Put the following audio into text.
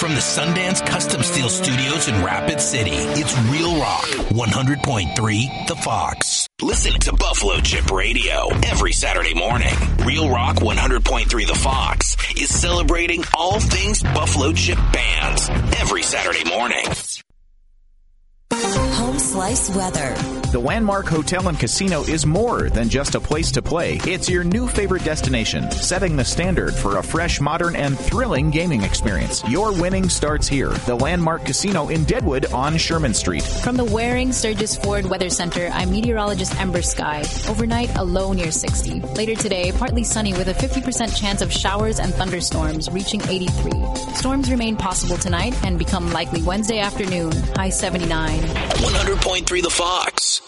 from the Sundance Custom Steel Studios in Rapid City, it's Real Rock 100.3 The Fox. Listen to Buffalo Chip Radio every Saturday morning. Real Rock 100.3 The Fox is celebrating all things Buffalo Chip bands every Saturday morning. Home Slice weather. The Landmark Hotel and Casino is more than just a place to play. It's your new favorite destination, setting the standard for a fresh, modern, and thrilling gaming experience. Your winning starts here. The Landmark Casino in Deadwood on Sherman Street. From the Waring Sturgis Ford Weather Center, I'm meteorologist Ember Sky. Overnight, a low near 60. Later today, partly sunny with a 50% chance of showers and thunderstorms, reaching 83. Storms remain possible tonight and become likely Wednesday afternoon, high 79. 100.3 The Fox.